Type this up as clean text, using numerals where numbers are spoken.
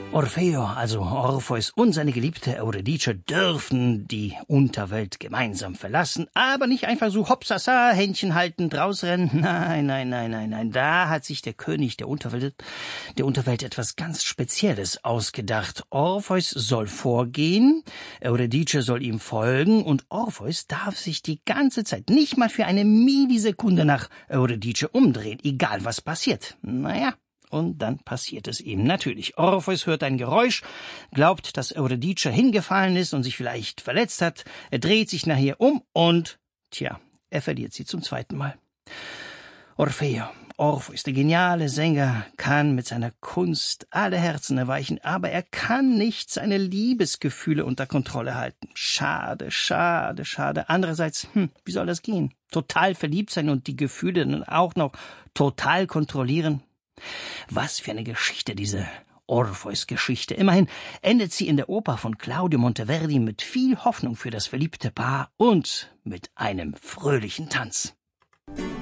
Orfeo, also Orpheus und seine Geliebte Eurydice dürfen die Unterwelt gemeinsam verlassen, aber nicht einfach so hopsasa, Händchen halten, rausrennen. Nein. Da hat sich der König der Unterwelt etwas ganz Spezielles ausgedacht. Orpheus soll vorgehen, Eurydice soll ihm folgen und Orpheus darf sich die ganze Zeit nicht mal für eine Millisekunde nach Eurydice umdrehen, egal was passiert. Und dann passiert es ihm natürlich. Orpheus hört ein Geräusch, glaubt, dass Eurydice hingefallen ist und sich vielleicht verletzt hat. Er dreht sich nachher um und, er verliert sie zum zweiten Mal. Orpheus, der geniale Sänger, kann mit seiner Kunst alle Herzen erweichen, aber er kann nicht seine Liebesgefühle unter Kontrolle halten. Schade. Andererseits, wie soll das gehen? Total verliebt sein und die Gefühle dann auch noch total kontrollieren? Was für eine Geschichte, diese Orpheus-Geschichte. Immerhin endet sie in der Oper von Claudio Monteverdi mit viel Hoffnung für das verliebte Paar und mit einem fröhlichen Tanz.